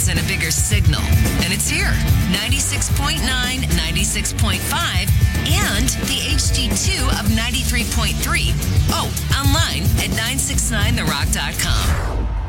and a bigger signal. And it's here. 96.9, 96.5, and the HD2 of 93.3. Oh, online at 969therock.com.